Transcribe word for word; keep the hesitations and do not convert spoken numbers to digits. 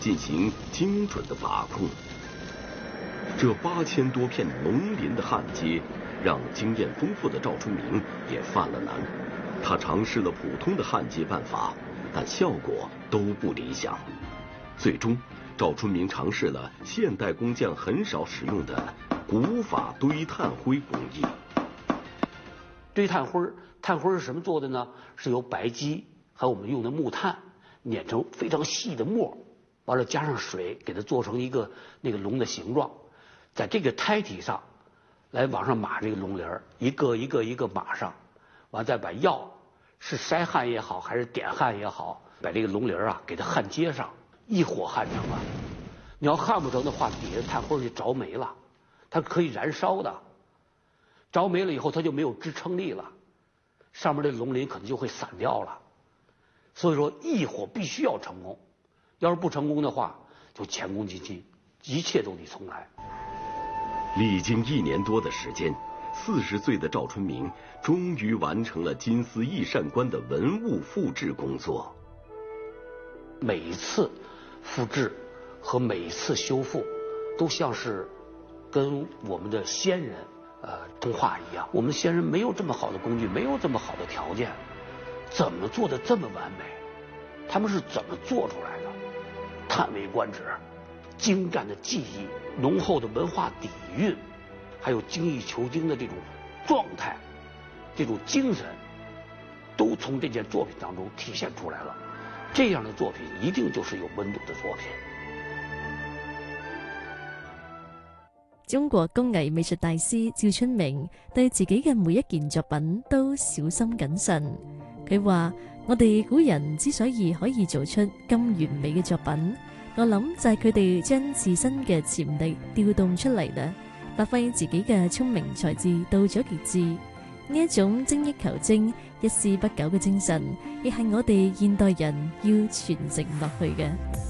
进行精准的把控。这八千多片龙鳞的焊接，让经验丰富的赵春明也犯了难。他尝试了普通的焊接办法，但效果都不理想。最终，赵春明尝试了现代工匠很少使用的古法堆炭灰工艺。 堆炭灰，炭灰是什么做的呢？是由白鸡还有我们用的木炭碾成非常细的末，完了加上水，给它做成一个那个龙的形状，在这个胎体上来往上码这个龙鳞，一个一个一个码上，完再把药是筛焊也好，还是点焊也好，把这个龙鳞啊给它焊接上，一火焊成了。你要焊不成的话，底下炭灰就着没了，它可以燃烧的，着没了以后它就没有支撑力了，上面的龙鳞可能就会散掉了。所以说一火必须要成功，要是不成功的话，就前功尽弃，一切都得重来。 历经一年多的时间，四十岁的赵春明终于完成了金丝翼扇棺的文物复制工作。 每一次复制和每一次修复，都像是跟我们的先人呃通话一样。我们先人没有这么好的工具，没有这么好的条件，怎么做的这么完美？他们是怎么做出来的？叹为观止，精湛的技艺，浓厚的文化底蕴，还有精益求精的这种状态，这种精神，都从这件作品当中体现出来了。这样的作品一定就是有温度的作品。 中國工藝美術大師趙春明對自己嘅每一件作品都小心謹慎。佢話：我哋古人之所以可以做出咁完美嘅作品，我諗就係佢哋將自身嘅潛力調動出嚟啦，發揮自己嘅聰明才智到咗極致。呢一種精益求精、一絲不苟嘅精神，亦係我哋現代人要傳承落去嘅。